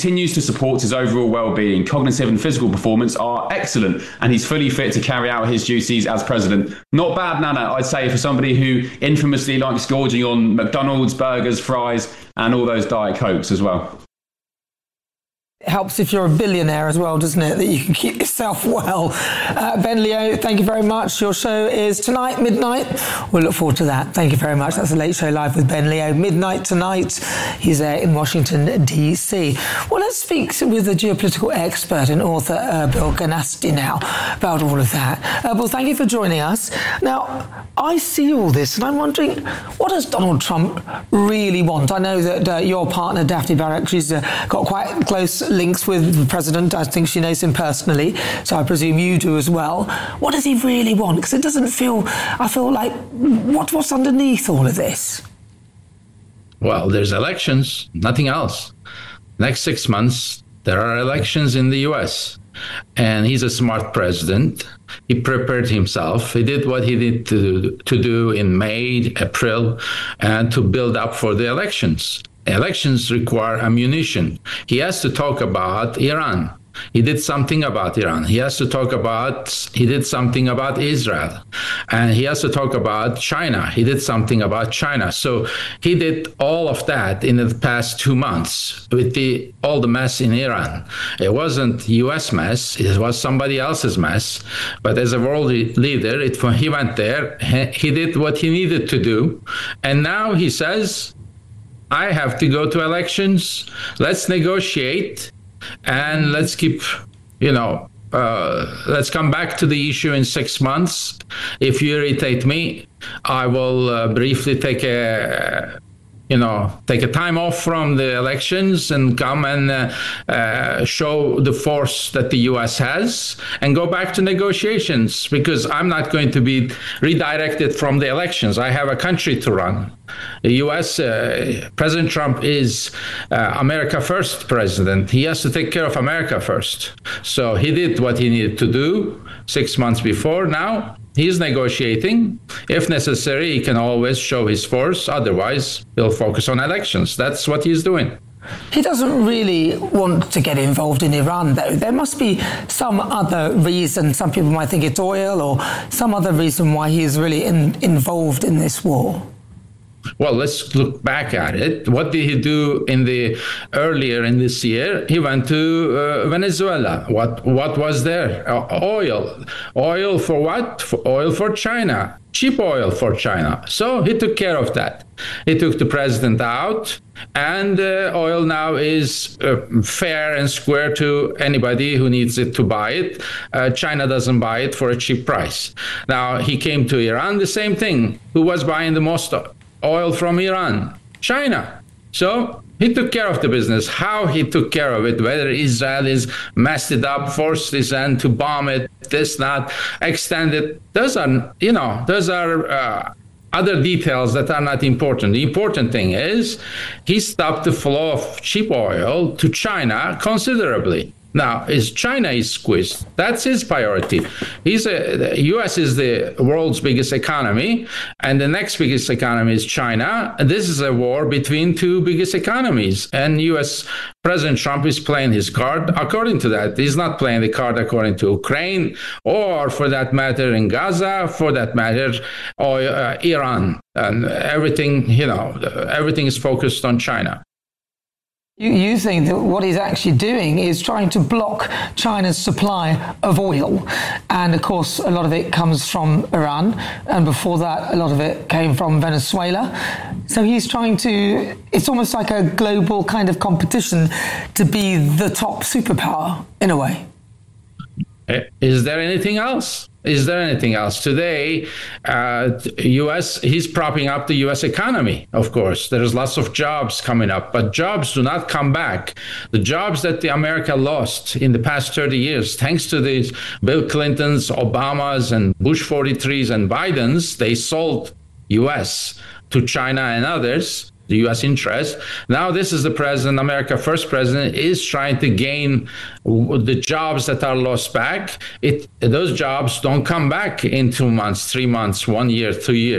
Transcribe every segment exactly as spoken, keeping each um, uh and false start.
continues to support his overall well-being. Cognitive and physical performance are excellent, and he's fully fit to carry out his duties as president. Not bad, Nana, I'd say, for somebody who infamously likes gorging on McDonald's, burgers, fries, and all those Diet Cokes as well. It helps if you're a billionaire as well, doesn't it, that you can keep yourself well. Uh, Ben Leo, thank you very much. Your show is tonight, midnight. We'll look forward to that. Thank you very much. That's a Late Show Live with Ben Leo. Midnight tonight. He's there in Washington, D C. Well, let's speak with a geopolitical expert and author, uh, Bill Ganasty, now about all of that. Uh, Bill, thank you for joining us. Now, I see all this and I'm wondering, what does Donald Trump really want? I know that uh, your partner, Daphne Barak, she's uh, got quite close links with the president. I think she knows him personally, so I presume you do as well. What does he really want? Because it doesn't feel, I feel like, what, what's underneath all of this? Well, there's elections, nothing else. Next six months, there are elections in the U S, and he's a smart president. He prepared himself. He did what he did to, to do in May, April, and to build up for the elections. Elections require ammunition. He has to talk about Iran. He did something about Iran. He has to talk about, he did something about Israel. And he has to talk about China. He did something about China. So he did all of that in the past two months with the all the mess in Iran. It wasn't U S mess. It was somebody else's mess. But as a world leader, it, he went there. He did what he needed to do. And now he says, I have to go to elections. Let's negotiate and let's keep, you know, uh, let's come back to the issue in six months. If you irritate me, I will uh, briefly take a, you know, take a time off from the elections and come and uh, uh, show the force that the U S has and go back to negotiations, because I'm not going to be redirected from the elections. I have a country to run. The U S, uh, President Trump is uh, America First president. He has to take care of America first. So he did what he needed to do six months before. Now he's negotiating. If necessary, he can always show his force. Otherwise, he'll focus on elections. That's what he's doing. He doesn't really want to get involved in Iran, though. There must be some other reason. Some people might think it's oil, or some other reason why he is really in, involved in this war. Well, let's look back at it. What did he do in the earlier in this year? He went to uh, Venezuela. What what was there? Uh, oil. Oil for what? For oil for China. Cheap oil for China. So he took care of that. He took the president out, and uh, oil now is uh, fair and square to anybody who needs it to buy it. Uh, China doesn't buy it for a cheap price. Now, he came to Iran, the same thing. Who was buying the most oil from Iran? China. So he took care of the business. How he took care of it, whether Israel is messed it up, forced Iran to bomb it, this, not, extend it, those are, you know, those are uh, other details that are not important. The important thing is he stopped the flow of cheap oil to China considerably. Now, is China is squeezed. That's his priority. He's a, the U S is the world's biggest economy, and the next biggest economy is China. And this is a war between two biggest economies. And U S President Trump is playing his card according to that. He's not playing the card according to Ukraine, or for that matter in Gaza, for that matter, or uh, Iran. And everything, you know, everything is focused on China. You, you think that what he's actually doing is trying to block China's supply of oil. And of course, a lot of it comes from Iran. And before that, a lot of it came from Venezuela. So he's trying to, it's almost like a global kind of competition to be the top superpower in a way. Is there anything else? Is there anything else? Today, uh, U S, he's propping up the U S economy, of course. There's lots of jobs coming up, but jobs do not come back. The jobs that the America lost in the past thirty years, thanks to these Bill Clintons, Obamas, and Bush forty-threes and Bidens, they sold U S to China and others, the U S interest. Now this is the president, America First president, is trying to gain the jobs that are lost back. It, those jobs don't come back in two months, three months, one year, two years.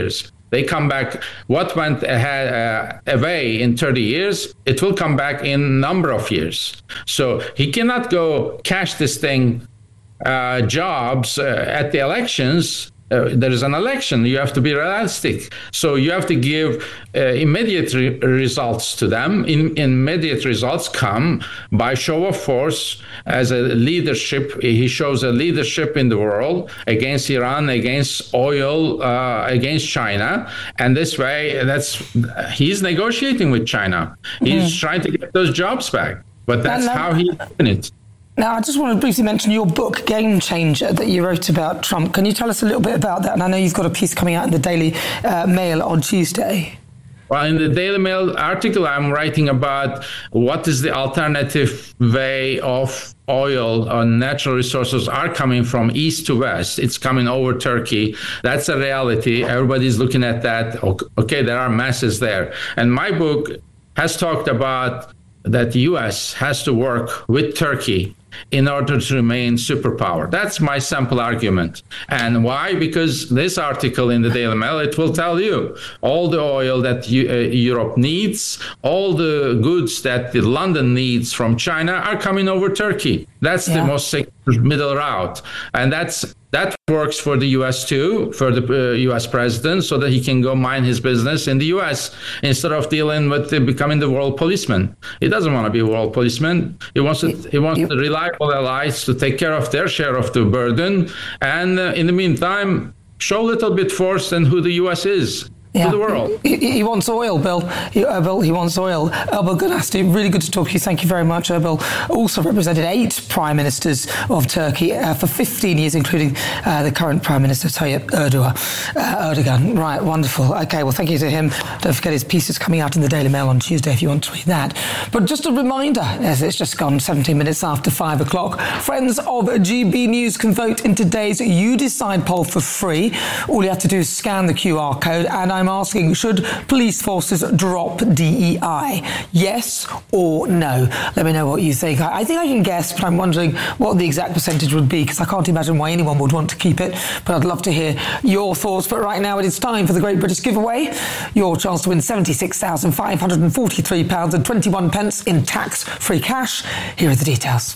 They come back. What went ahead, uh, away in thirty years, it will come back in a number of years. So he cannot go cash this thing, uh, jobs uh, at the elections. Uh, there is an election. You have to be realistic. So you have to give uh, immediate re- results to them. In, immediate results come by show of force as a leadership. He shows a leadership in the world against Iran, against oil, uh, against China. And this way, that's he's negotiating with China. He's mm. trying to get those jobs back. But that's and, um, how he's doing it. Now, I just want to briefly mention your book, Game Changer, that you wrote about Trump. Can you tell us a little bit about that? And I know you've got a piece coming out in the Daily uh, Mail on Tuesday. Well, in the Daily Mail article, I'm writing about what is the alternative way of oil or natural resources are coming from east to west. It's coming over Turkey. That's a reality. Everybody's looking at that. Okay, there are masses there. And my book has talked about that the U S has to work with Turkey in order to remain superpower. That's my simple argument. And why? Because this article in the Daily Mail, it will tell you all the oil that you, uh, Europe needs, all the goods that the London needs from China are coming over Turkey. That's yeah. the most secure middle route. And that's that works for the U S too, for the uh, U S president, so that he can go mind his business in the U S instead of dealing with uh, becoming the world policeman. He doesn't want to be a world policeman. He wants to, he wants the reliable allies to take care of their share of the burden. And uh, in the meantime, show a little bit force and who the U S is. Yeah. To the world. He, he wants oil, Bill. He, uh, Bill, he wants oil. Erbil Gunasti, really good to talk to you. Thank you very much. Erbil also represented eight prime ministers of Turkey uh, for fifteen years, including uh, the current Prime Minister, Tayyip Erdogan. Uh, Erdogan. Right, wonderful. Okay, well, thank you to him. Don't forget his piece is coming out in the Daily Mail on Tuesday if you want to read that. But just a reminder, as it's just gone seventeen minutes after five o'clock, friends of G B News can vote in today's You Decide poll for free. All you have to do is scan the Q R code, and I'm asking, should police forces drop D E I? Yes or no? Let me know what you think. I, I think I can guess, but I'm wondering what the exact percentage would be, because I can't imagine why anyone would want to keep it. But I'd love to hear your thoughts. But right now it is time for the Great British Giveaway. Your chance to win seventy-six thousand five hundred forty-three pounds and twenty-one pence in tax-free cash. Here are the details.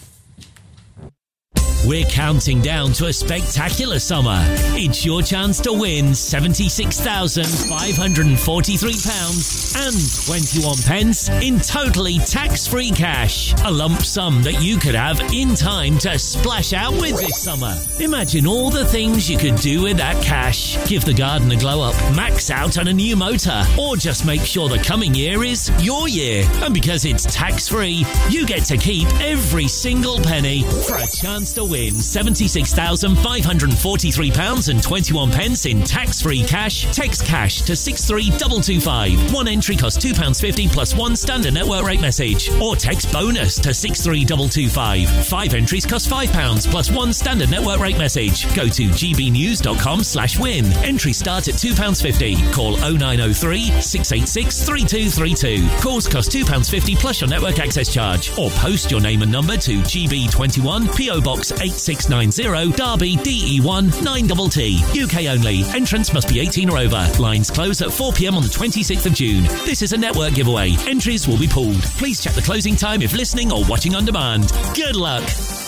We're counting down to a spectacular summer. It's your chance to win seventy-six thousand five hundred forty-three pounds and twenty-one pence in totally tax-free cash. A lump sum that you could have in time to splash out with this summer. Imagine all the things you could do with that cash. Give the garden a glow up, max out on a new motor, or just make sure the coming year is your year. And because it's tax-free, you get to keep every single penny for a chance to win seventy-six thousand five hundred forty-three pounds and twenty-one pence in tax-free cash. Text cash to six three two two five. One entry costs two pounds fifty plus one standard network rate message. Or text bonus to six three two two five. Five entries cost five pounds plus one standard network rate message. Go to gbnews.com slash win. Entries start at two pounds fifty. Call oh nine oh three, six eight six, three two three two. Calls cost two pounds fifty plus your network access charge. Or post your name and number to G B twenty-one, P O Box eight six nine zero, Derby, D E one nine T T. U K only. Entrance must be eighteen or over. Lines close at four p.m. on the twenty-sixth of June. This is a network giveaway. Entries will be pulled. Please check the closing time if listening or watching on demand. Good luck.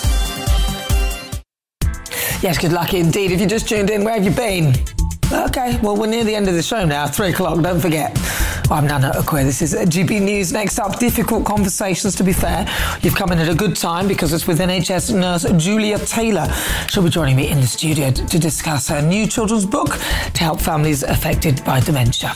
Yes, good luck indeed. If you just tuned in, where have you been? Okay, well, we're near the end of the show now. Three o'clock, don't forget. I'm Nana Okoye. This is G B News. Next up, difficult conversations, to be fair. You've come in at a good time because it's with N H S nurse Julia Taylor. She'll be joining me in the studio to discuss her new children's book to help families affected by dementia.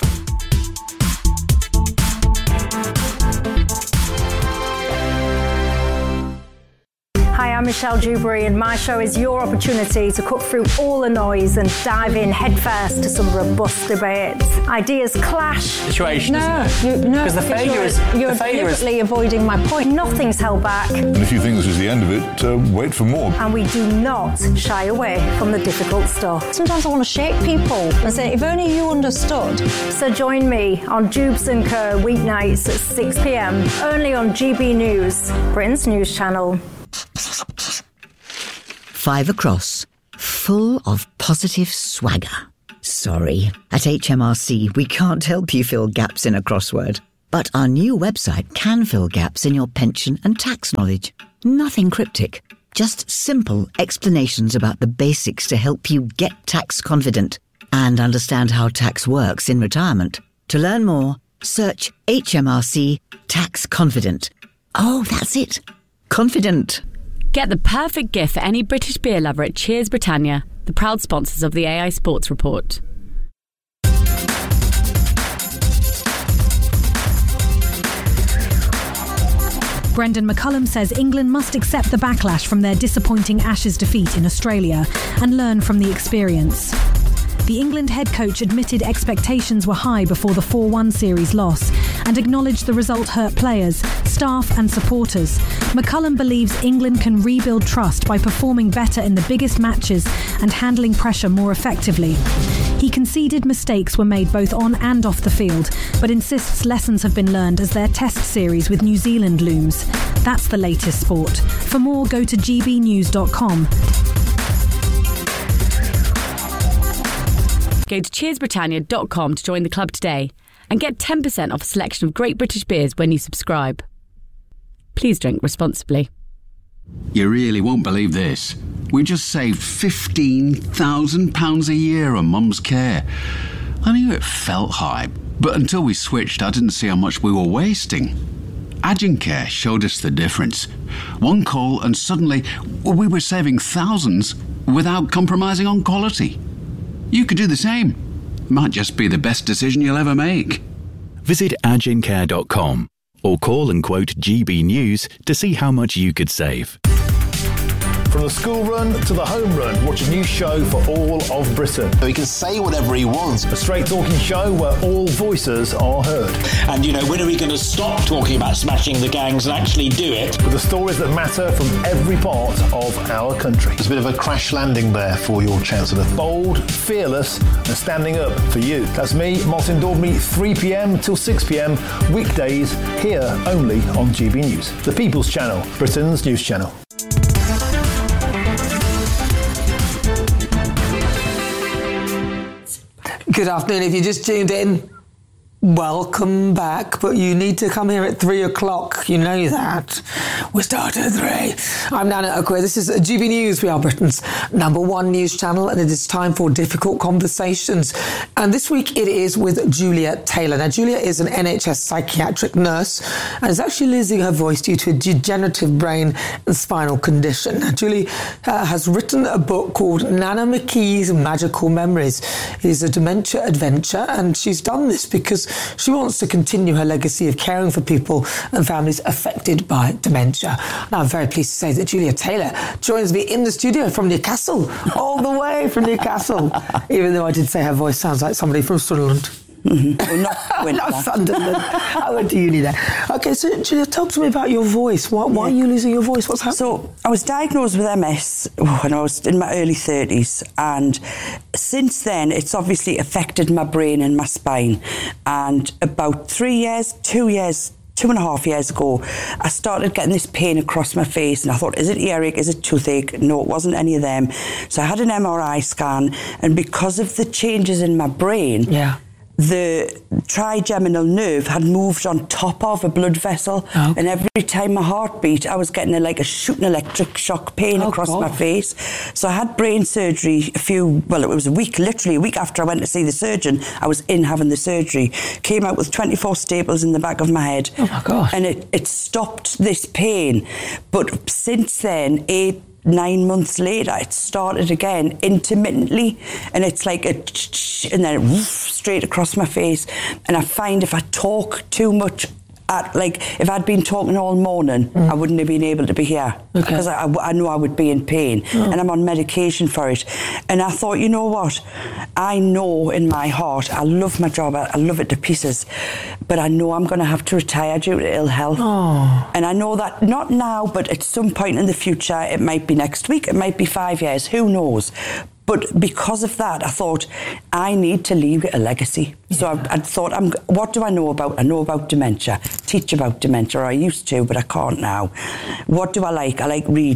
Hi, I'm Michelle Dewberry, and my show is your opportunity to cut through all the noise and dive in headfirst to some robust debates. Ideas clash. Situation, no, isn't it? You, no, because the failure you're, is you're the failure deliberately is... avoiding my point. Nothing's held back. And if you think this is the end of it, uh, wait for more. And we do not shy away from the difficult stuff. Sometimes I want to shake people and say, if only you understood. So join me on Jubes and Co weeknights at six p.m. only on G B News, Britain's news channel. Five across, full of positive swagger. Sorry, at H M R C we can't help you fill gaps in a crossword. But our new website can fill gaps in your pension and tax knowledge. Nothing cryptic, just simple explanations about the basics to help you get tax confident and understand how tax works in retirement. To learn more, search H M R C Tax Confident. Oh, that's it. Confident. Get the perfect gift for any British beer lover at Cheers Britannia, the proud sponsors of the A I Sports Report. Brendan McCullum says England must accept the backlash from their disappointing Ashes defeat in Australia and learn from the experience. The England head coach admitted expectations were high before the four one series loss and acknowledged the result hurt players, staff and supporters. McCullum believes England can rebuild trust by performing better in the biggest matches and handling pressure more effectively. He conceded mistakes were made both on and off the field, but insists lessons have been learned as their test series with New Zealand looms. That's the latest sport. For more, go to g b news dot com. Go to cheers britannia dot com to join the club today and get ten percent off a selection of great British beers when you subscribe. Please drink responsibly. You really won't believe this. We just saved fifteen thousand pounds a year on Mum's care. I knew it felt high, but until we switched, I didn't see how much we were wasting. Agencare showed us the difference. One call and suddenly we were saving thousands without compromising on quality. You could do the same. Might just be the best decision you'll ever make. Visit agencare dot com or call and quote G B News to see how much you could save. From the school run to the home run, watch a new show for all of Britain. He can say whatever he wants. A straight talking show where all voices are heard. And, you know, when are we going to stop talking about smashing the gangs and actually do it? With the stories that matter from every part of our country. There's a bit of a crash landing there for your Chancellor. Bold, fearless and standing up for you. That's me, Martin Daubney, three p.m. till six p.m. weekdays here only on G B News. The People's Channel, Britain's news channel. Good afternoon. If you just tuned in, welcome back. But you need to come here at three o'clock. You know that. We start at three. I'm Nana Okwe. This is G B News. We are Britain's number one news channel, and it is time for Difficult Conversations. And this week it is with Julia Taylor. Now, Julia is an N H S psychiatric nurse and is actually losing her voice due to a degenerative brain and spinal condition. Now, Julie uh, has written a book called Nana McKee's Magical Memories. It is a dementia adventure, and she's done this because she wants to continue her legacy of caring for people and families affected by dementia. Now, I'm very pleased to say that Julia Taylor joins me in the studio from Newcastle, all the way from Newcastle, even though I did say her voice sounds like somebody from Sunderland. Mm-hmm. Well, not, not Sunderland. I went to uni there. Okay, so Julia, talk to me about your voice. Why, why yeah. are you losing your voice? What's happening? So, I was diagnosed with M S when I was in my early thirties, and since then, it's obviously affected my brain and my spine. And about three years, two years, two and a half years ago, I started getting this pain across my face, and I thought, is it earache, is it toothache? No, it wasn't any of them. So I had an M R I scan, and because of the changes in my brain, yeah. the trigeminal nerve had moved on top of a blood vessel, oh. and every time my heart beat, I was getting a, like a shooting electric shock pain oh, across God. my face. So I had brain surgery a few, well, it was a week, literally a week after I went to see the surgeon, I was in having the surgery. Came out with twenty-four staples in the back of my head. Oh, my gosh. And it, it stopped this pain. But since then, eight, nine months later, it started again intermittently, and it's like a and then woof, straight across my face. And I find if I talk too much, at, like if I'd been talking all morning, mm. I wouldn't have been able to be here okay. because I, I know I would be in pain, oh. and I'm on medication for it. And I thought, you know what? I know in my heart, I love my job, I, I love it to pieces, but I know I'm going to have to retire due to ill health. Oh. And I know that not now, but at some point in the future, it might be next week, it might be five years, who knows? But because of that, I thought, I need to leave a legacy. Yeah. So I, I thought, I'm, what do I know about? I know about dementia, teach about dementia, or I used to, but I can't now. What do I like? I like reading.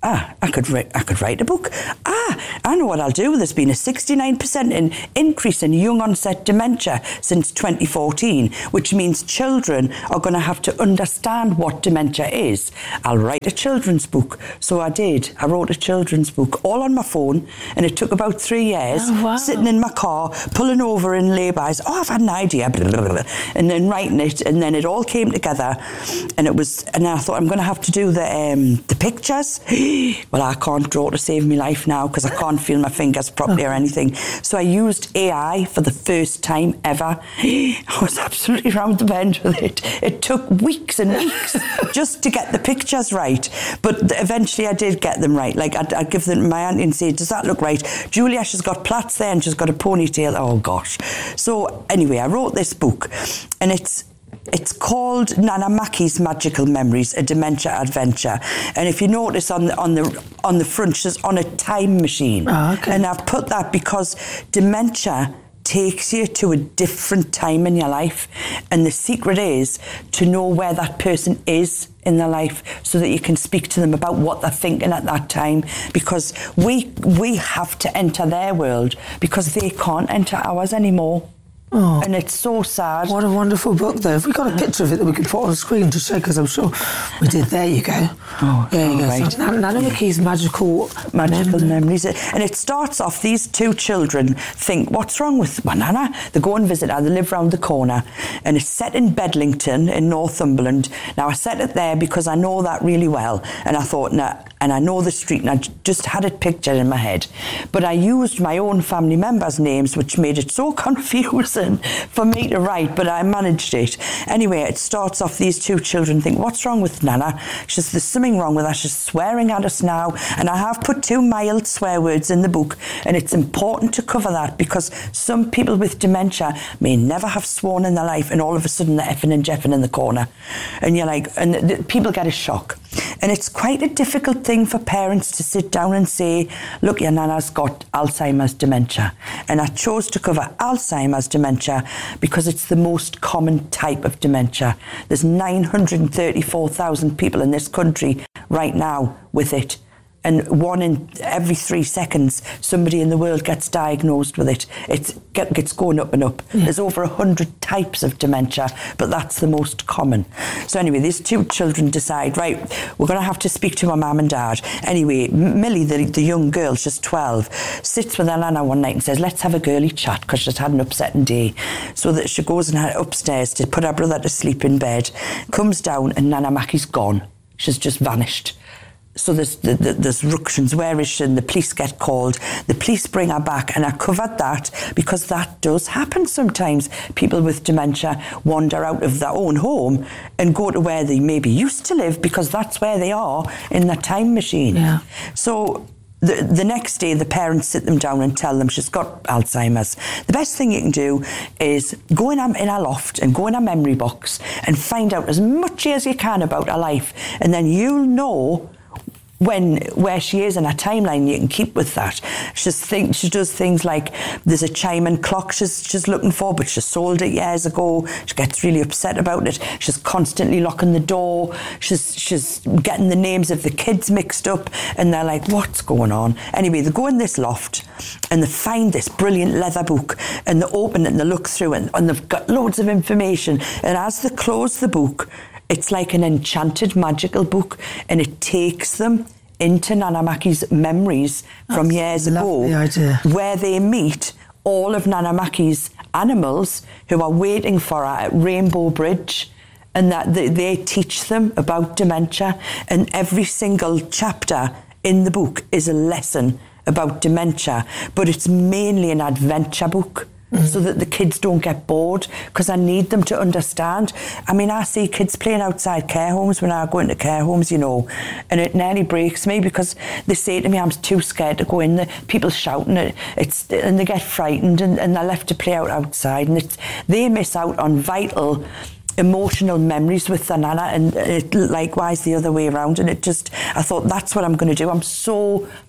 ah, I could write, I could write a book. Ah, I know what I'll do. There's been a sixty-nine percent in increase in young onset dementia since twenty fourteen, which means children are going to have to understand what dementia is. I'll write a children's book. So I did. I wrote a children's book all on my phone, and it took about three years, oh, wow. sitting in my car, pulling over in labours. Oh, I've had an idea, blah, blah, blah, and then writing it, and then it all came together, and it was, and I thought I'm going to have to do the um, the pictures. Well, I can't draw to save my life now because I can't feel my fingers properly or anything. So I used A I for the first time ever. I was absolutely round the bend with it. It took weeks and weeks just to get the pictures right. But eventually I did get them right. Like, I'd, I'd give them my auntie and say, does that look right? Julia, she's got plaits there and she's got a ponytail. Oh, gosh. So anyway, I wrote this book, and it's It's called Nana Mackie's Magical Memories, a Dementia Adventure. And if you notice on the on the on the front, she's on a time machine. Oh, okay. And I've put that because dementia takes you to a different time in your life, and the secret is to know where that person is in their life so that you can speak to them about what they're thinking at that time, because we we have to enter their world because they can't enter ours anymore. Oh, and it's so sad. What a wonderful book, though. Have we got a picture of it that we could put on the screen to show? Because I'm sure we did. There you go. Oh, there you oh, go. Right. So, Nana Mackie's magical, magical mem- memories. And it starts off, these two children think, what's wrong with my Nana? They go and visit her. They live round the corner. And it's set in Bedlington in Northumberland. Now, I set it there because I know that really well. And I thought, nah, and I know the street, and I just had it pictured in my head. But I used my own family members' names, which made it so confusing for me to write, but I managed it. Anyway, it starts off, these two children think, what's wrong with Nana? She says, there's something wrong with her. She's swearing at us now. And I have put two mild swear words in the book, and it's important to cover that because some people with dementia may never have sworn in their life, and all of a sudden they're effing and jeffing in the corner. And you're like, and the, people get a shock. And it's quite a difficult thing for parents to sit down and say, look, your Nana's got Alzheimer's dementia. And I chose to cover Alzheimer's dementia because it's the most common type of dementia. There's nine hundred thirty-four thousand people in this country right now with it. And one in every three seconds, somebody in the world gets diagnosed with it. It's, it's going up and up. Yeah. There's over one hundred types of dementia, but that's the most common. So anyway, these two children decide, right, we're going to have to speak to my mum and dad. Anyway, Millie, the, the young girl, she's twelve, sits with her Nana one night and says, let's have a girly chat, because she's had an upsetting day. So that she goes in her upstairs to put her brother to sleep in bed, comes down, and Nana Mackie's gone. She's just vanished. So there's, there's ructions, where is she? And the police get called. The police bring her back, and I covered that because that does happen sometimes. People with dementia wander out of their own home and go to where they maybe used to live because that's where they are in their time machine. Yeah. So the, the next day, the parents sit them down and tell them she's got Alzheimer's. The best thing you can do is go in her, in her loft and go in her memory box and find out as much as you can about her life, and then you'll know when where she is in her timeline. You can keep with that. She's think, she does things like, there's a chiming clock she's, she's looking for, but she sold it years ago. She gets really upset about it. She's constantly locking the door. She's she's getting the names of the kids mixed up, and they're like, what's going on? Anyway, they go in this loft and they find this brilliant leather book, and they open it and they look through it, and they've got loads of information. And as they close the book, it's like an enchanted magical book, and it takes them into Nana Mackie's memories from That's years ago, idea. where they meet all of Nana Mackie's animals who are waiting for her at Rainbow Bridge, and that they, they teach them about dementia. And every single chapter in the book is a lesson about dementia, but it's mainly an adventure book. Mm-hmm. So that the kids don't get bored, because I need them to understand. I mean, I see kids playing outside care homes when I go into care homes, you know, and it nearly breaks me because they say to me, I'm too scared to go in there. People shouting it, it's, and they get frightened, and, and they're left to play out outside, and it's, they miss out on vital emotional memories with their Nana, and it, likewise the other way around. And it just, I thought, that's what I'm going to do. I'm so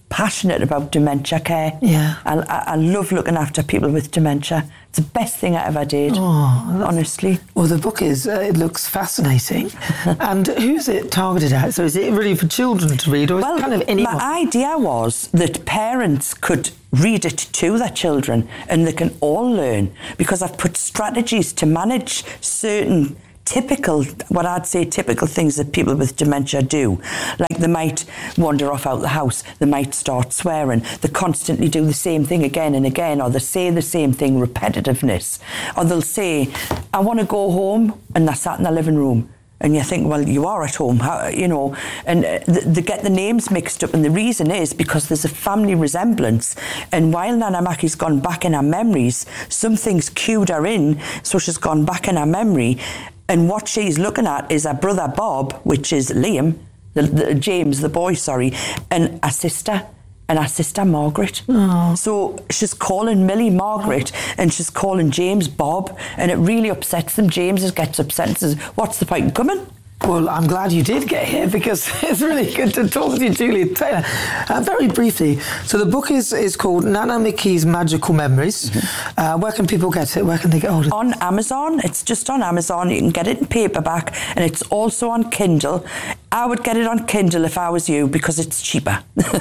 passionate about dementia care. Yeah. I, I, I love looking after people with dementia. It's the best thing I ever did, oh, honestly. Well, the book is, uh, it looks fascinating. And who's it targeted at? So is it really for children to read, or well, is it kind of anyone? My idea was that parents could read it to their children and they can all learn, because I've put strategies to manage certain typical, what I'd say typical things that people with dementia do. Like they might wander off out the house, they might start swearing, they constantly do the same thing again and again, or they say the same thing, repetitiveness. Or they'll say, I want to go home, and they're sat in the living room. And you think, well, you are at home, how, you know, and they get the names mixed up. And the reason is because there's a family resemblance. And while Nana Mackie's gone back in her memories, something's cued her in, so she's gone back in her memory. And what she's looking at is her brother Bob, which is Liam, the, the, James, the boy, sorry, and her sister, and her sister Margaret. Oh. So she's calling Millie Margaret, oh. and she's calling James Bob, and it really upsets them. James gets upset and says, what's the point in coming? Well, I'm glad you did get here, because it's really good to talk to you, Julia Taylor. Uh, very briefly, so the book is, is called Nana Mickie's Magical Memories. Mm-hmm. Uh, where can people get it? Where can they get hold of it? On Amazon. It's just on Amazon. You can get it in paperback, and it's also on Kindle. I would get it on Kindle if I was you, because it's cheaper.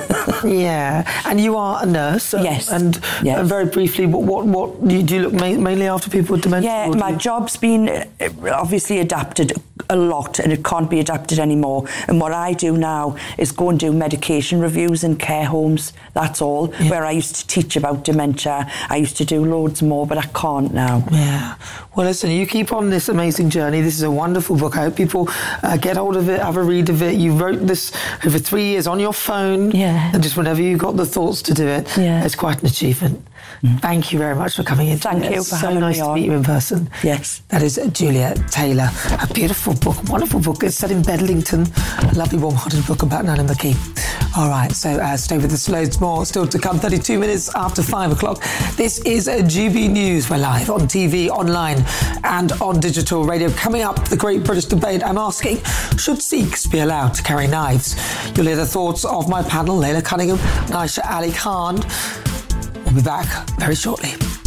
Yeah, and you are a nurse. So, yes. And yes. Uh, very briefly, what, what, what do, you, do you look ma- mainly after people with dementia? Yeah, my job's been obviously adapted a lot, and it can't be adapted anymore. And what I do now is go and do medication reviews in care homes. That's all. Yeah. Where I used to teach about dementia, I used to do loads more, but I can't now. Yeah. Well, listen, you keep on this amazing journey. This is a wonderful book. I hope people uh, get hold of it, have a read of it. You wrote this over three years on your phone. Yeah. And just whenever you got the thoughts to do it, yeah. It's quite an achievement. Mm. Thank you very much for coming in. Thank you it's for so having nice me to on. meet you in person. Yes. That is Julia Taylor. A beautiful book, wonderful book. It's set in Bedlington. A lovely, warm-hearted book about Nana Mackie. All right, so uh, stay with us. Loads more still to come. thirty-two minutes after five o'clock. This is a G B News. We're live on T V, online, and on digital radio. Coming up, the Great British Debate. I'm asking, should Sikhs be allowed to carry knives? You'll hear the thoughts of my panel, Layla Cunningham, Naisha Ali Khan. We'll be back very shortly.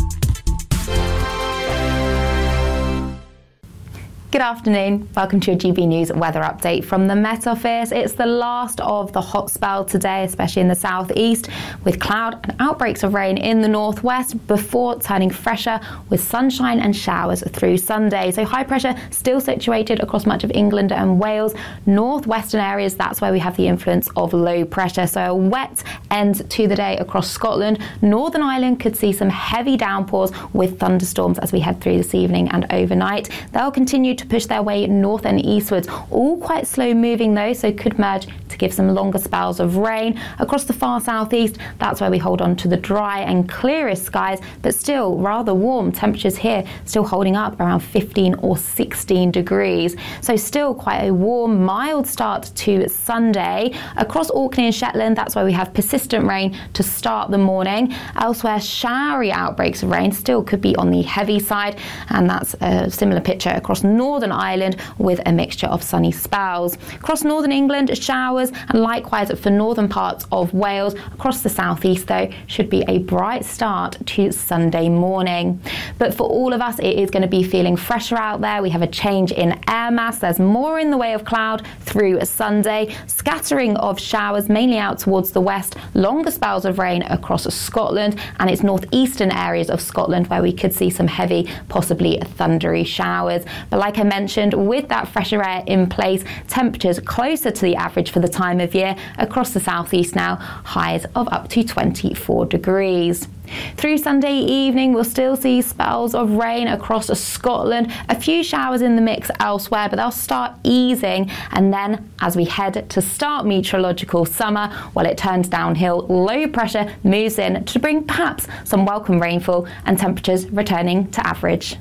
Good afternoon. Welcome to your G B News weather update from the Met Office. It's the last of the hot spell today, especially in the southeast, with cloud and outbreaks of rain in the northwest before turning fresher with sunshine and showers through Sunday. So high pressure still situated across much of England and Wales. Northwestern areas, that's where we have the influence of low pressure. So a wet end to the day across Scotland. Northern Ireland could see some heavy downpours with thunderstorms as we head through this evening and overnight. They'll continue to push their way north and eastwards, all quite slow moving though, so could merge to give some longer spells of rain. Across the far southeast, that's where we hold on to the dry and clearest skies, but still rather warm. Temperatures here still holding up around fifteen or sixteen degrees. So still quite a warm, mild start to Sunday. Across Orkney and Shetland, that's where we have persistent rain to start the morning. Elsewhere, showery outbreaks of rain still could be on the heavy side, and that's a similar picture across Northern Ireland with a mixture of sunny spells. Across northern England, showers, and likewise for northern parts of Wales. Across the southeast, though, should be a bright start to Sunday morning. But for all of us, it is going to be feeling fresher out there. We have a change in air mass. There's more in the way of cloud through Sunday. Scattering of showers, mainly out towards the west. Longer spells of rain across Scotland, and it's northeastern areas of Scotland where we could see some heavy, possibly thundery showers. But like I mentioned, with that fresher air in place, temperatures closer to the average for the time of year across the southeast now, highs of up to twenty-four degrees. Through Sunday evening, we'll still see spells of rain across Scotland, a few showers in the mix elsewhere, but they'll start easing, and then as we head to start meteorological summer, while it turns downhill, low pressure moves in to bring perhaps some welcome rainfall and temperatures returning to average.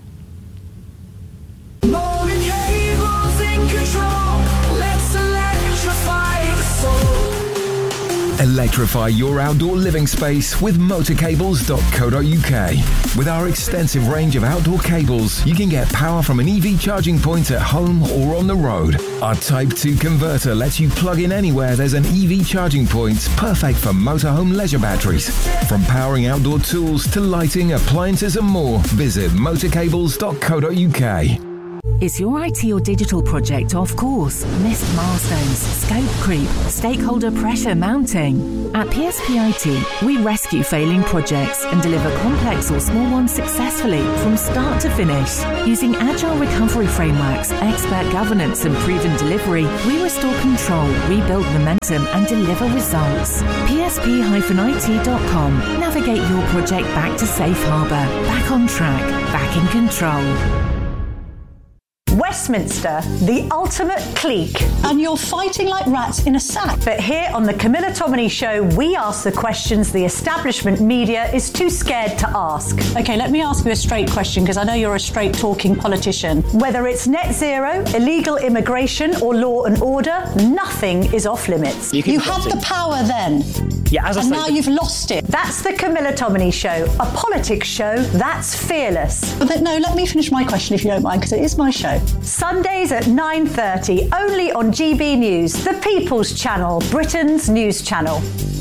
Electrify your outdoor living space with motor cables dot co dot uk. With our extensive range of outdoor cables, you can get power from an E V charging point at home or on the road. Our Type two converter lets you plug in anywhere there's an E V charging point, perfect for motorhome leisure batteries. From powering outdoor tools to lighting, appliances and more, visit motor cables dot co dot uk. Is your I T or digital project off course? Missed milestones, scope creep, stakeholder pressure mounting? At P S P I T, we rescue failing projects and deliver complex or small ones successfully from start to finish. Using agile recovery frameworks, expert governance and proven delivery, we restore control, rebuild momentum and deliver results. P S P I T dot com. Navigate your project back to safe harbour, back on track, back in control. Westminster, the ultimate clique. And you're fighting like rats in a sack. But here on the Camilla Tominey Show, we ask the questions the establishment media is too scared to ask. OK, let me ask you a straight question, because I know you're a straight-talking politician. Whether it's net zero, illegal immigration or law and order, nothing is off limits. You, you had the power then. Yeah, as I and now you've lost it. That's the Camilla Tominey Show, a politics show that's fearless. But then, no, let me finish my question if you don't mind, because it is my show. Sundays at nine thirty, only on G B News, the People's Channel, Britain's news channel.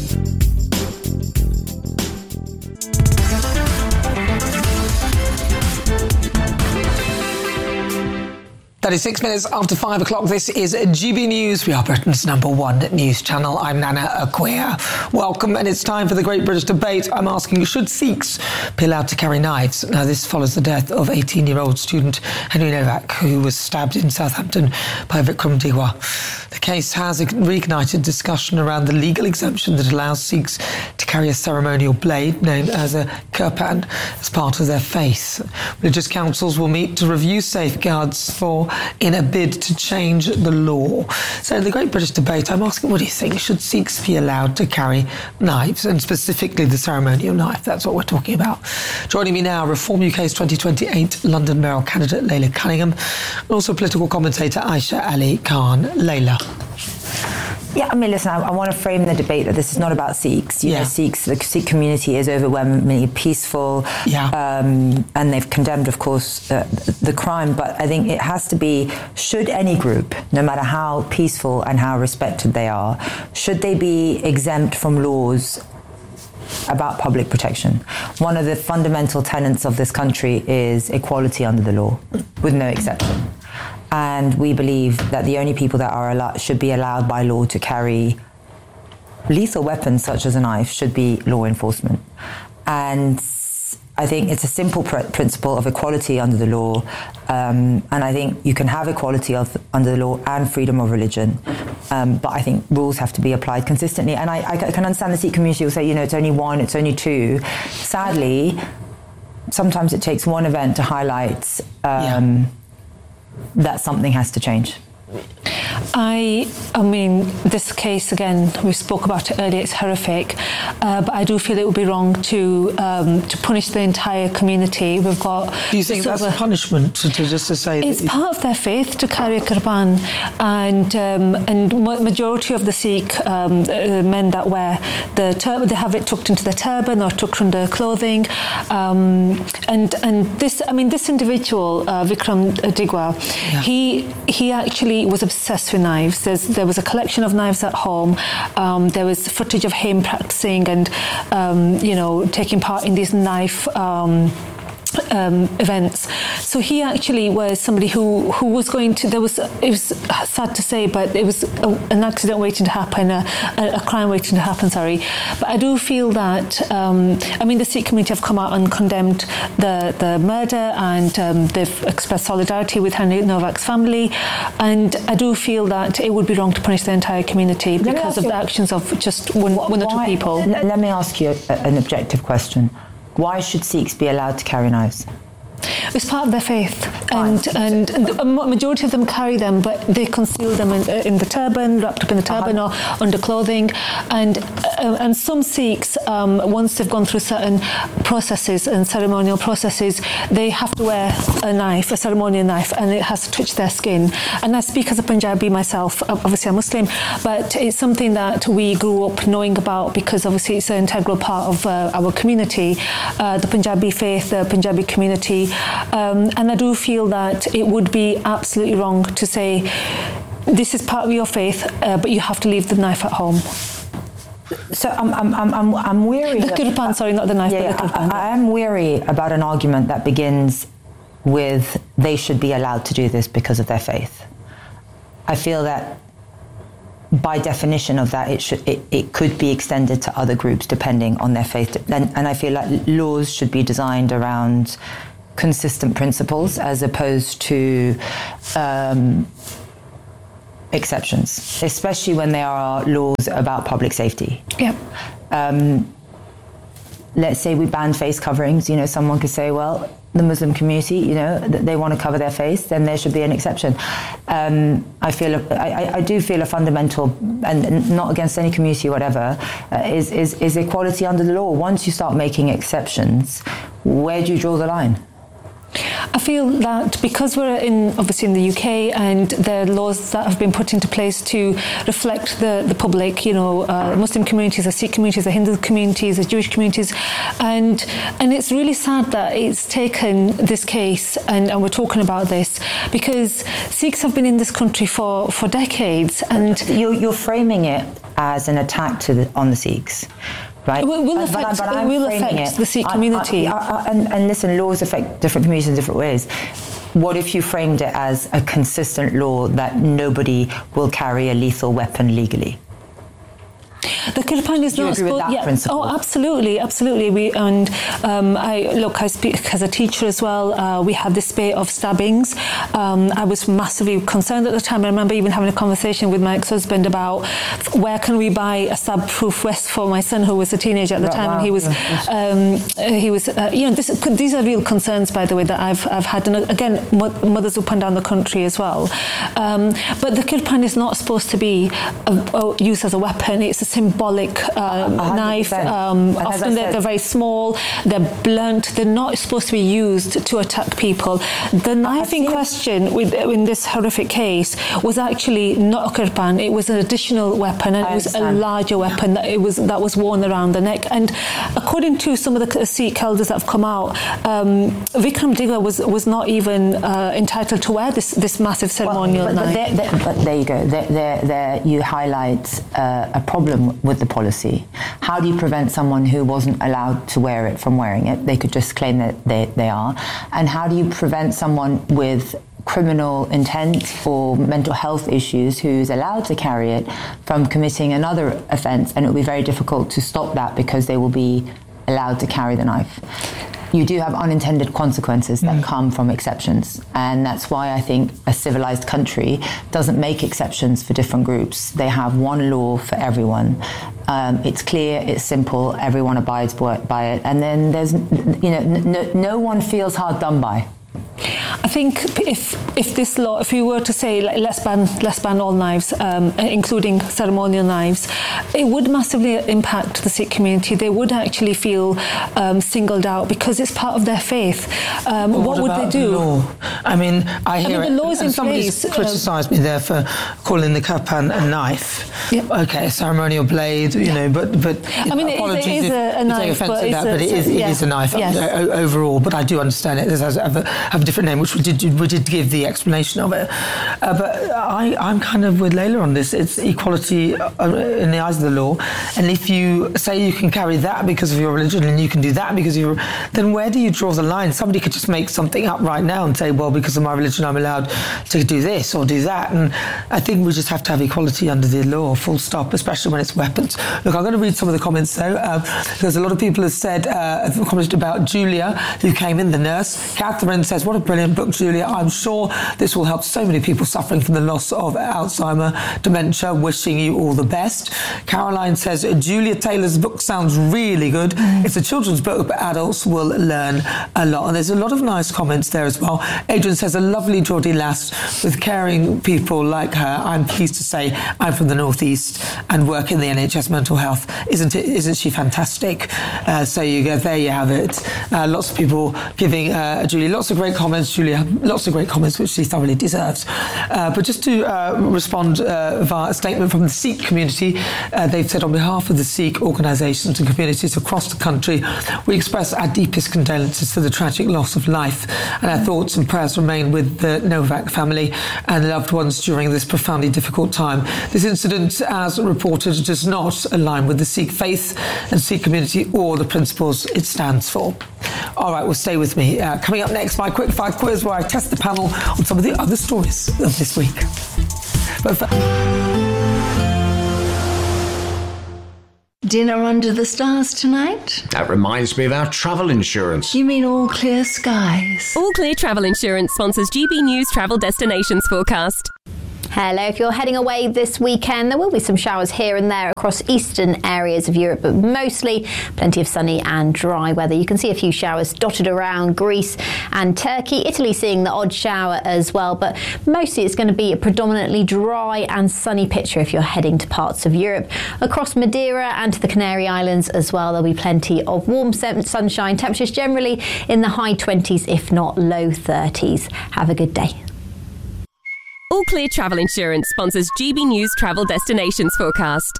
thirty-six minutes after five o'clock, this is G B News. We are Britain's number one news channel. I'm Nana Acquia. Welcome, and it's time for the Great British Debate. I'm asking, should Sikhs be allowed to carry knives? Now, this follows the death of eighteen-year-old student Henry Novak, who was stabbed in Southampton by Vikram Digwa. The case has reignited discussion around the legal exemption that allows Sikhs to carry a ceremonial blade known as a kirpan as part of their faith. Religious councils will meet to review safeguards for in a bid to change the law. So in the Great British Debate, I'm asking, what do you think? Should Sikhs be allowed to carry knives, and specifically the ceremonial knife? That's what we're talking about. Joining me now, Reform U K's twenty twenty-eight London mayoral candidate Layla Cunningham, and also political commentator Aisha Ali Khan. Layla. Yeah, I mean, listen, I, I want to frame the debate that this is not about Sikhs. You yeah. know, Sikhs, the Sikh community is overwhelmingly peaceful, yeah. um, and they've condemned, of course, uh, the crime. But I think it has to be, should any group, no matter how peaceful and how respected they are, should they be exempt from laws about public protection? One of the fundamental tenets of this country is equality under the law, with no exception. And we believe that the only people that are allowed, should be allowed by law to carry lethal weapons such as a knife should be law enforcement. And I think it's a simple pr- principle of equality under the law. Um, and I think you can have equality of, under the law and freedom of religion. Um, but I think rules have to be applied consistently. And I, I can understand the Sikh community will say, you know, it's only one, it's only two. Sadly, sometimes it takes one event to highlight um, yeah. that something has to change. I, I mean, this case, again, we spoke about it earlier, it's horrific, uh, but I do feel it would be wrong to um, to punish the entire community. We've got... Do you think that's a punishment, to, to just to say... It's that part of their faith to carry a kirpan, and um, and majority of the Sikh um, uh, men that wear the turban, they have it tucked into the turban or tucked under clothing, um, and and this, I mean, this individual, uh, Vikram Digwa, yeah. he he actually was obsessed with knives. There's, there was a collection of knives at home. Um, there was footage of him practicing and, um, you know, taking part in these knife um, um, events. So he actually was somebody who, who was going to, there was, it was sad to say, but it was a, an accident waiting to happen, a, a crime waiting to happen, sorry. But I do feel that, um, I mean, the Sikh community have come out and condemned the, the murder, and um, they've expressed solidarity with Henry Novak's family. And I do feel that it would be wrong to punish the entire community because of the actions of just one, one or two people. Let me ask you a, an objective question. Why should Sikhs be allowed to carry knives? it's part of their faith, and and the majority of them carry them, but they conceal them in, in the turban, wrapped up in the turban uh-huh. or under clothing, and uh, and some Sikhs, um, once they've gone through certain processes and ceremonial processes, they have to wear a knife, a ceremonial knife, and it has to touch their skin. And I speak as a Punjabi myself, obviously I'm Muslim, but it's something that we grew up knowing about because obviously it's an integral part of uh, our community, uh, the Punjabi faith, the Punjabi community, um, and I do feel that it would be absolutely wrong to say this is part of your faith, uh, but you have to leave the knife at home. So I'm I'm I'm I'm weary. The kirpan, sorry, not the knife, yeah, but the kirpan. I, I am weary about an argument that begins with they should be allowed to do this because of their faith. I feel that by definition of that, it should it, it could be extended to other groups depending on their faith, and, and I feel like laws should be designed around consistent principles as opposed to um, exceptions, especially when there are laws about public safety. Yeah. Um, let's say we ban face coverings. You know, someone could say, well, the Muslim community, you know, they want to cover their face, then there should be an exception. Um, I feel, a, I, I do feel a fundamental, and not against any community or whatever, uh, is, is, is equality under the law. Once you start making exceptions, where do you draw the line? I feel that because we're in obviously in the U K and there are laws that have been put into place to reflect the, the public, you know, uh, Muslim communities, the Sikh communities, the Hindu communities, the Jewish communities, and and it's really sad that it's taken this case and, and we're talking about this because Sikhs have been in this country for, for decades, and you're, you're framing it as an attack to the, on the Sikhs. Right. It will but, affect, but, but it will affect it. the Sikh community. I, I, I, and, and listen, laws affect different communities in different ways. What if you framed it as a consistent law that nobody will carry a lethal weapon legally? The kirpan is not supposed. Yeah. Principle? Oh, absolutely, absolutely. We and um, I look. I speak as a teacher as well. Uh, we had this spate of stabbings. Um, I was massively concerned at the time. I remember even having a conversation with my ex-husband about where can we buy a stab-proof vest for my son, who was a teenager at the time, wow. and he was um, he was. Uh, you know, this, these are real concerns, by the way, that I've I've had. And again, mothers up and down the country as well. Um, but the kirpan is not supposed to be a, a, used as a weapon. It's a symbolic uh, knife. Um, often they're, they're very small, they're blunt, they're not supposed to be used to attack people. The knife in question with, in this horrific case was actually not a kirpan, it was an additional weapon, and I it was understand. a larger weapon that it was that was worn around the neck. And according to some of the Sikh elders that have come out, um, Vikram Digla was was not even uh, entitled to wear this this massive ceremonial well, but, knife. But there, there, but there you go. There, there, there you highlight uh, a problem with the policy. How do you prevent someone who wasn't allowed to wear it from wearing it? They could just claim that they, they are. And how do you prevent someone with criminal intent or mental health issues who's allowed to carry it from committing another offence? And it will be very difficult to stop that because they will be allowed to carry the knife. You do have unintended consequences that mm. come from exceptions. And that's why I think a civilized country doesn't make exceptions for different groups. They have one law for everyone. Um, it's clear, it's simple, everyone abides by it. And then there's, you know, no, no one feels hard done by. I think if if this law, if you were to say like, let's ban let's ban all knives, um, including ceremonial knives, it would massively impact the Sikh community. They would actually feel um, singled out because it's part of their faith. Um, what, what would about they do? Law? I mean, I hear I mean, the laws it, in somebody's place, criticised uh, me there for calling the kirpan a knife. Yep. Okay, a ceremonial blade, you know, but but I mean, apologies it is, it is if a, a you knife, take offence but to that, a, but it is, yeah. it is a knife yes. uh, overall. But I do understand it. It has have a, have a different name, which we did we did give the explanation of it. Uh, but I, I'm kind of with Layla on this. It's equality uh, in the eyes of the law. And if you say you can carry that because of your religion and you can do that because of your... Then where do you draw the line? Somebody could just make something up right now and say, well, because of my religion, I'm allowed to do this or do that. And I think we just have to have equality under the law, full stop, especially when it's weapons. Look, I'm going to read some of the comments, though. Uh, because a lot of people have said, uh, commented about Julia, who came in, the nurse. Catherine says, what a brilliant brilliant book, Julia. I'm sure this will help so many people suffering from the loss of Alzheimer, dementia. Wishing you all the best. Caroline says, Julia Taylor's book sounds really good. Mm. It's a children's book, but adults will learn a lot. And there's a lot of nice comments there as well. Adrian says, a lovely Geordie lass with caring people like her. I'm pleased to say I'm from the North East and work in the N H S mental health. Isn't it? Isn't she fantastic? Uh, so you go, there you have it. Uh, lots of people giving uh, Julia lots of great comments. Julia, lots of great comments, which she thoroughly deserves. Uh, but just to uh, respond uh, via a statement from the Sikh community, uh, they've said on behalf of the Sikh organisations and communities across the country, we express our deepest condolences for the tragic loss of life, and our thoughts and prayers remain with the Novak family and loved ones during this profoundly difficult time. This incident, as reported, does not align with the Sikh faith and Sikh community or the principles it stands for. All right, well, stay with me. Uh, coming up next, my quick five quiz where I test the panel on some of the other stories of this week. But for- Dinner under the stars tonight? That reminds me of our travel insurance. You mean All Clear Skies? All Clear Travel Insurance sponsors G B News Travel Destinations Forecast. Hello, if you're heading away this weekend, there will be some showers here and there across eastern areas of Europe, but mostly plenty of sunny and dry weather. You can see a few showers dotted around Greece and Turkey. Italy seeing the odd shower as well, but mostly it's going to be a predominantly dry and sunny picture if you're heading to parts of Europe. Across Madeira and to the Canary Islands as well, there'll be plenty of warm sunshine, temperatures generally in the high twenties, if not low thirties. Have a good day. All Clear Travel Insurance sponsors G B News Travel Destinations Forecast.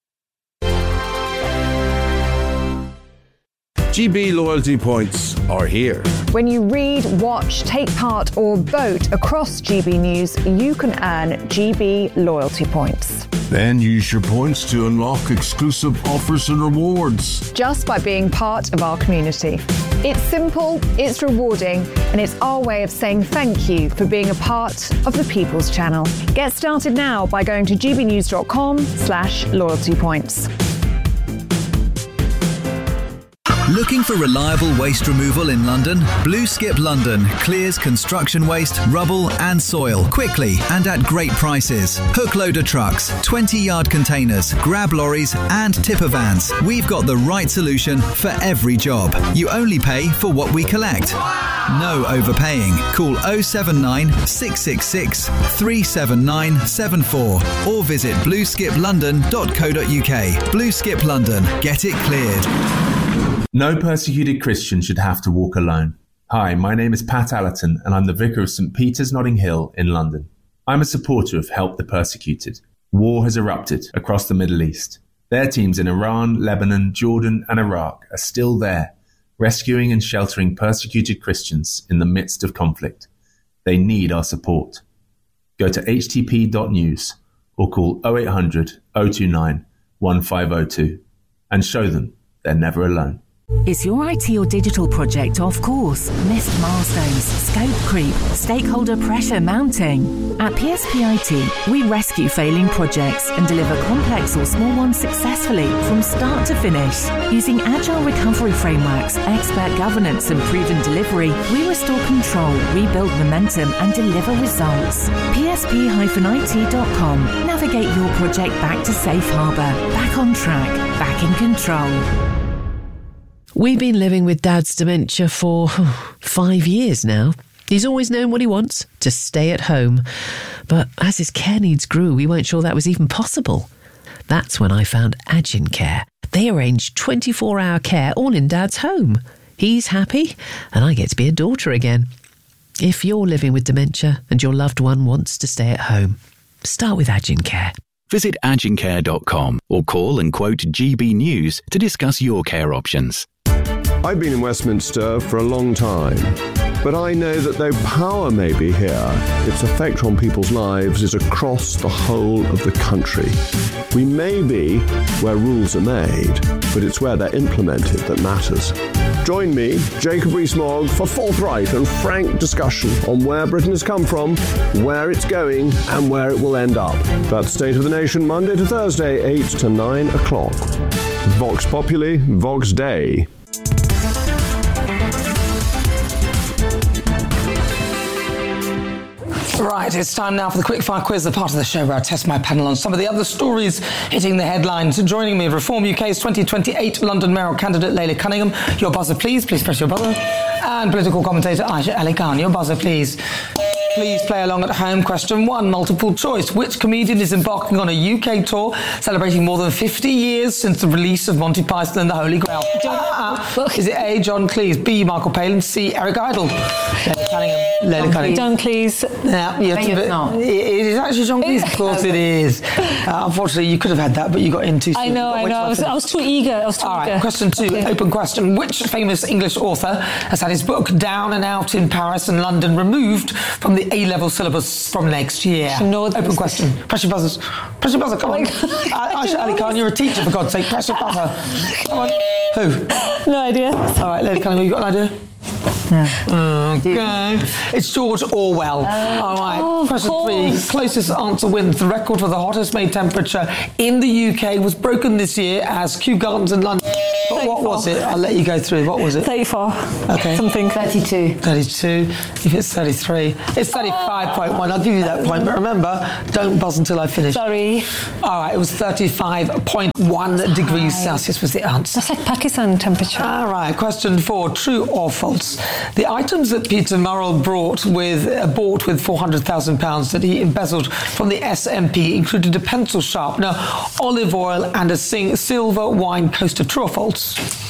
G B loyalty points are here. When you read, watch, take part or vote across G B News, you can earn G B loyalty points. Then use your points to unlock exclusive offers and rewards. Just by being part of our community. It's simple, it's rewarding, and it's our way of saying thank you for being a part of the People's Channel. Get started now by going to gbnews.com slash loyalty points. Looking for reliable waste removal in London? Blue Skip London clears construction waste, rubble and soil quickly and at great prices. Hook loader trucks, twenty yard containers, grab lorries and tipper vans. We've got the right solution for every job. You only pay for what we collect. No overpaying. Call oh seven nine, six six six, three seven nine seven four or visit blue skip london dot co dot uk. Blue Skip London. Get it cleared. No persecuted Christian should have to walk alone. Hi, my name is Pat Allerton and I'm the Vicar of St Peter's Notting Hill in London. I'm a supporter of Help the Persecuted. War has erupted across the Middle East. Their teams in Iran, Lebanon, Jordan and Iraq are still there, rescuing and sheltering persecuted Christians in the midst of conflict. They need our support. Go to h t p dot news or call oh eight hundred, oh two nine, one five oh two and show them they're never alone. Is your I T or digital project off course? Missed milestones, scope creep, stakeholder pressure mounting? At P S P I T, we rescue failing projects and deliver complex or small ones successfully from start to finish. Using agile recovery frameworks, expert governance and proven delivery, we restore control, rebuild momentum and deliver results. P S P I T dot com. Navigate your project back to safe harbour, back on track, back in control. We've been living with Dad's dementia for oh, five years now. He's always known what he wants, to stay at home. But as his care needs grew, we weren't sure that was even possible. That's when I found Agin Care. They arrange twenty-four hour care all in Dad's home. He's happy, and I get to be a daughter again. If you're living with dementia and your loved one wants to stay at home, start with Agin Care. Visit agin care dot com or call and quote G B News to discuss your care options. I've been in Westminster for a long time, but I know that though power may be here, its effect on people's lives is across the whole of the country. We may be where rules are made, but it's where they're implemented that matters. Join me, Jacob Rees-Mogg, for forthright and frank discussion on where Britain has come from, where it's going, and where it will end up. That's State of the Nation, Monday to Thursday, eight to nine o'clock. Vox Populi, Vox Dei. Right, it's time now for the Quickfire Quiz, the part of the show where I test my panel on some of the other stories hitting the headlines. And joining me, Reform U K's twenty twenty-eight London mayoral candidate Leila Cunningham. Your buzzer, please. Please press your buzzer. And political commentator Aisha Ali Khan. Your buzzer, please. Please play along at home. Question one, multiple choice. Which comedian is embarking on a U K tour celebrating more than fifty years since the release of Monty Python and the Holy Grail? Uh, is it A, John Cleese, B, Michael Palin, C, Eric Idle? Leila Cunningham. Leila Cunningham. John Cleese. Yeah, you have to, it's not. It, it is actually John Cleese. Of course it is. Uh, unfortunately, you could have had that, but you got in too soon. I know, I know. I was, I was too eager. I was too All eager. right, question two, Okay. open question. Which famous English author has had his book Down and Out in Paris and London removed from the A-level syllabus from next year? Open question. Press your buzzers. Press your buzzer, come on. Uh, Aisha Ali Khan, you're a teacher, for God's sake. Press your buzzer. Come on. Who? No idea. All right, Lady Cunningham, you got an idea? No. Okay. It's George Orwell. Uh, All right. oh, Question three. Closest answer wins. The record for the hottest May temperature in the U K was broken this year as Kew Gardens in London. But what was it? I'll let you go through. What was it? thirty-four. Okay. Something. thirty-two. thirty-two. If it's thirty-three. It's thirty-five point one. I'll give you that point. But remember, don't buzz until I finish. Sorry. All right. It was thirty-five point one degrees Celsius was the answer. That's like Pakistan temperature. All right. Question four. True or false? The items that Peter Murrell brought with, uh, bought with four hundred thousand pounds that he embezzled from the S M P included a pencil sharpener, olive oil and a sing- silver wine coaster. True or false?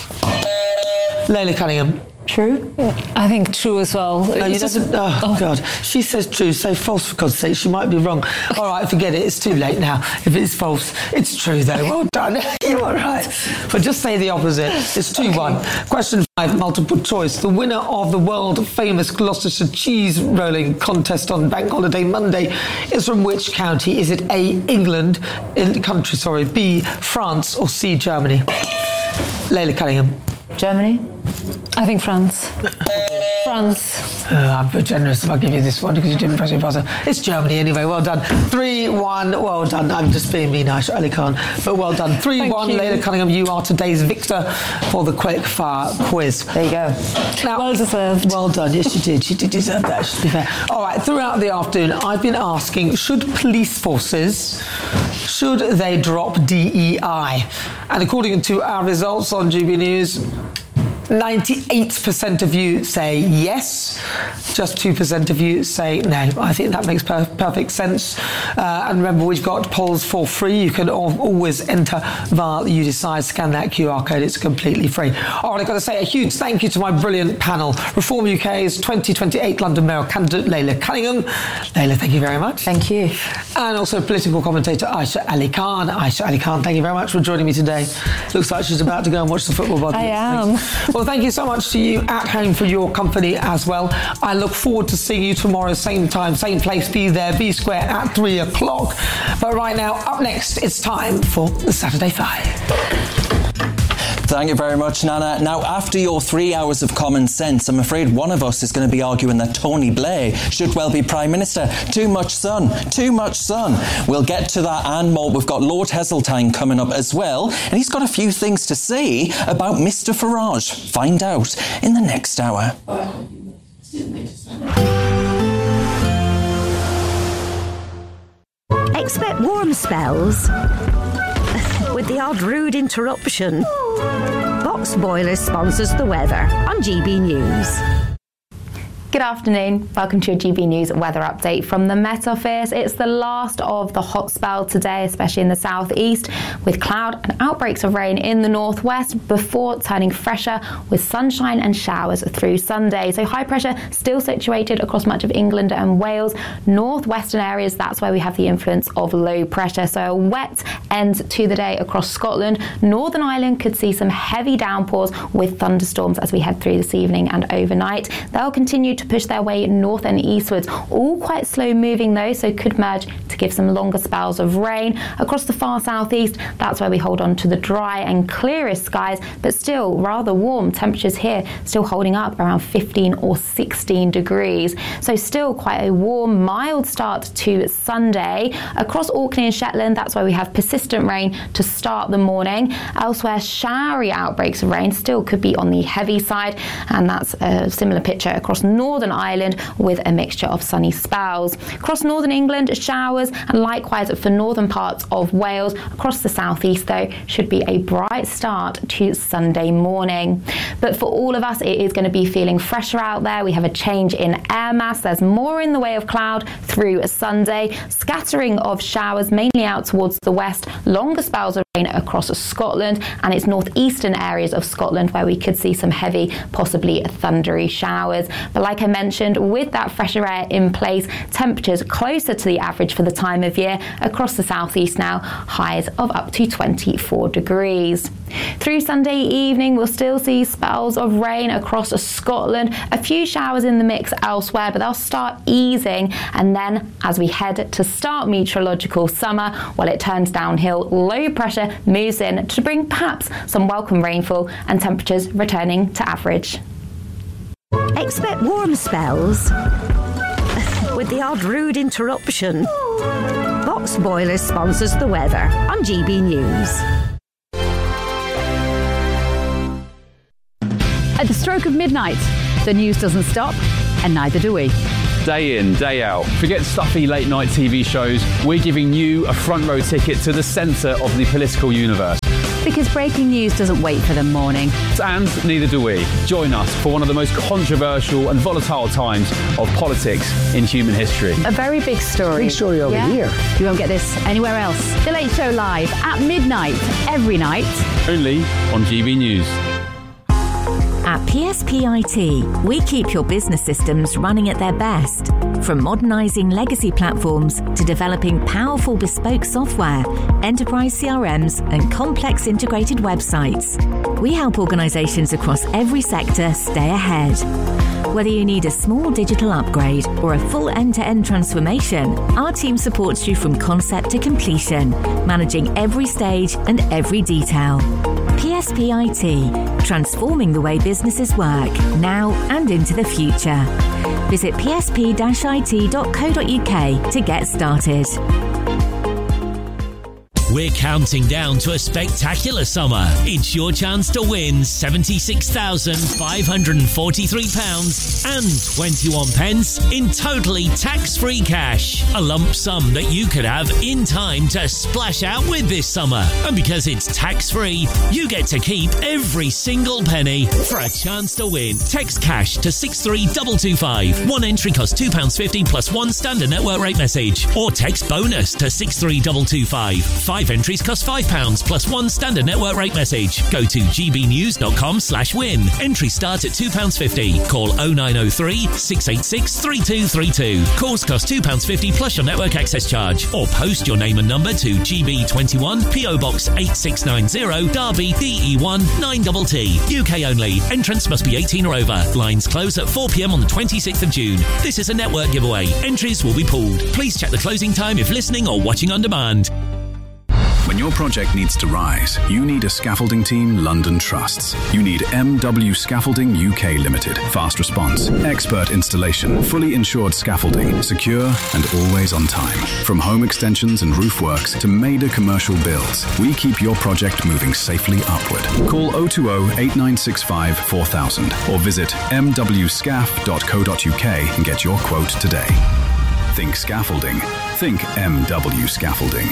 Leila Cunningham. True? I think true as well. No, you It's just- doesn't. Oh, oh, God. She says true. Say false, for God's sake. She might be wrong. All right, forget it. It's too late now. If it's false, it's true, though. Well done. You're all right. But just say the opposite. It's two one. Okay. Question five, multiple choice. The winner of the world-famous Gloucestershire cheese rolling contest on Bank Holiday Monday is from which county? Is it A, England, in country, sorry, B, France, or C, Germany? Leila Cunningham. Germany? I think France. France. Uh, I'm a bit generous if I give you this one because you didn't press your buzzer. It's Germany anyway. Well done. three one. Well done. I'm just being mean, Aisha Ali Khan. But well done. three one. Leila Cunningham, you are today's victor for the Quick Fire Quiz. There you go. Now, well deserved. Well done. Yes, she did. She did deserve that, to be fair. All right. Throughout the afternoon, I've been asking, should police forces, should they drop D E I? And according to our results on G B News, ninety-eight percent of you say yes, just two percent of you say no. I think that makes per- perfect sense. Uh, and remember, we've got polls for free. You can al- always enter via You Decide, scan that Q R code. It's completely free. All right, I've got to say a huge thank you to my brilliant panel. Reform U K's twenty twenty-eight London mayoral candidate Leila Cunningham. Leila, thank you very much. Thank you. And also political commentator Aisha Ali Khan. Aisha Ali Khan, thank you very much for joining me today. Looks like she's about to go and watch the football. By the I am. Well, thank you so much to you at home for your company as well. I look forward to seeing you tomorrow, same time, same place. Be there, B Square at three o'clock. But right now, up next, it's time for the Saturday Five. Thank you very much, Nana. Now, after your three hours of common sense, I'm afraid one of us is going to be arguing that Tony Blair should well be Prime Minister. Too much sun. Too much sun. We'll get to that and more. We've got Lord Heseltine coming up as well, and he's got a few things to say about Mister Farage. Find out in the next hour. Expect warm spells with the odd rude interruption. Box Boilers sponsors the weather on G B News. Good afternoon. Welcome to your G B News weather update from the Met Office. It's the last of the hot spell today, especially in the southeast, with cloud and outbreaks of rain in the northwest before turning fresher with sunshine and showers through Sunday. So high pressure still situated across much of England and Wales. Northwestern areas, that's where we have the influence of low pressure. So a wet end to the day across Scotland. Northern Ireland could see some heavy downpours with thunderstorms as we head through this evening and overnight. They'll continue to push their way north and eastwards, all quite slow moving though, so could merge to give some longer spells of rain. Across the far southeast, that's where we hold on to the dry and clearest skies, but still rather warm. Temperatures here still holding up around fifteen or sixteen degrees. So still quite a warm, mild start to Sunday. Across Orkney and Shetland, that's where we have persistent rain to start the morning. Elsewhere, showery outbreaks of rain still could be on the heavy side, and that's a similar picture across North Northern Ireland with a mixture of sunny spells. Across Northern England, showers, and likewise for northern parts of Wales. Across the southeast, though, should be a bright start to Sunday morning. But for all of us, it is going to be feeling fresher out there. We have a change in air mass. There's more in the way of cloud through Sunday. Scattering of showers mainly out towards the west. Longer spells of rain across Scotland, and it's northeastern areas of Scotland where we could see some heavy, possibly thundery showers. But like I mentioned, with that fresher air in place, temperatures closer to the average for the time of year across the southeast now, highs of up to twenty-four degrees. Through Sunday evening, we'll still see spells of rain across Scotland. A few showers in the mix elsewhere, but they'll start easing. And then as we head to start meteorological summer, well, it turns downhill. Low pressure moves in to bring perhaps some welcome rainfall and temperatures returning to average. Expect warm spells with the odd rude interruption. Box Boilers sponsors the weather on G B News. At the stroke of midnight, the news doesn't stop, and neither do we. Day in, day out. Forget stuffy late night T V shows. We're giving you a front row ticket to the centre of the political universe. Because breaking news doesn't wait for the morning. And neither do we. Join us for one of the most controversial and volatile times of politics in human history. A very big story. Big story over yeah? here. You won't get this anywhere else. The Late Show live at midnight every night. Only on G B News. At P S P I T, we keep your business systems running at their best. From modernising legacy platforms to developing powerful bespoke software, enterprise C R Ms and complex integrated websites. We help organisations across every sector stay ahead. Whether you need a small digital upgrade or a full end-to-end transformation, our team supports you from concept to completion, managing every stage and every detail. P S P I T, transforming the way businesses work, now and into the future. Visit p s p dash i t dot co dot u k to get started. We're counting down to a spectacular summer. It's your chance to win seventy-six thousand five hundred forty-three pounds and twenty-one pence in totally tax-free cash. A lump sum that you could have in time to splash out with this summer. And because it's tax-free, you get to keep every single penny. For a chance to win, text cash to six three two two five. One entry costs two pounds fifty plus one standard network rate message. Or text bonus to six three two two five. Five entries cost five pounds plus one standard network rate message. Go to g b news dot com slash win. Entries start at two pounds fifty. Call oh nine oh three, six eight six, three two three two. Calls cost two pounds fifty plus your network access charge. Or post your name and number to G B twenty-one, P O Box eight six nine zero, Derby, D E one nine T T. U K only. Entrants must be eighteen or over. Lines close at four p m on the twenty-sixth of June. This is a network giveaway. Entries will be pooled. Please check the closing time if listening or watching on demand. When your project needs to rise, you need a scaffolding team London trusts. You need M W Scaffolding U K Limited. Fast response, expert installation, fully insured scaffolding, secure and always on time. From home extensions and roof works to major commercial builds, we keep your project moving safely upward. Call oh two oh, eight nine six five, four thousand or visit m w scaf dot co dot u k and get your quote today. Think scaffolding. Think M W Scaffolding.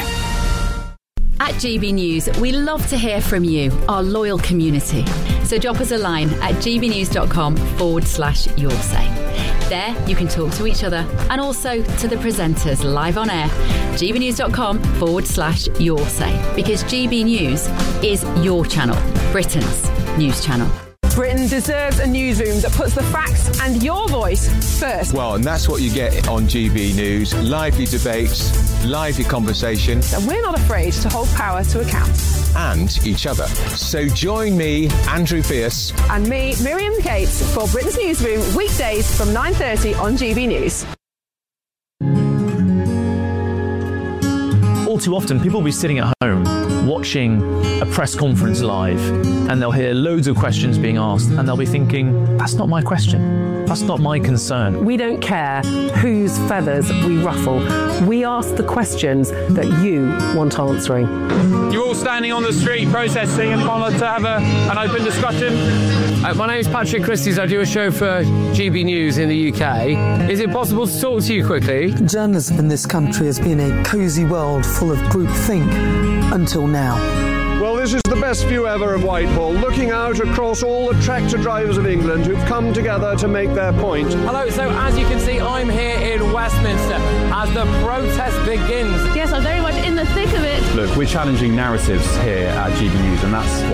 At G B News, we love to hear from you, our loyal community. So drop us a line at gbnews.com forward slash your say. There, you can talk to each other and also to the presenters live on air. gbnews.com forward slash your say. Because G B News is your channel, Britain's news channel. Britain deserves a newsroom that puts the facts and your voice first. Well, and that's what you get on G B News. Lively debates, lively conversation. And we're not afraid to hold power to account. And each other. So join me, Andrew Pierce. And me, Miriam Gates, for Britain's Newsroom, weekdays from nine thirty on G B News. too often people will be sitting at home watching a press conference live, and they'll hear loads of questions being asked, and they'll be thinking, that's not my question. That's not my concern. We don't care whose feathers we ruffle. We ask the questions that you want answering. You're all standing on the street protesting and wanted to have a, an open discussion. Uh, my name's Patrick Christie's. I do a show for G B News in the U K. Is it possible to talk to you quickly? Journalism in this country has been a cosy world full of groupthink until now. Well, this is the best view ever of Whitehall, looking out across all the tractor drivers of England who've come together to make their point. Hello, so as you can see, I'm here in Westminster as the protest begins. Yes, I'm very much in the thick of it. Look, we're challenging narratives here at G B News, and that's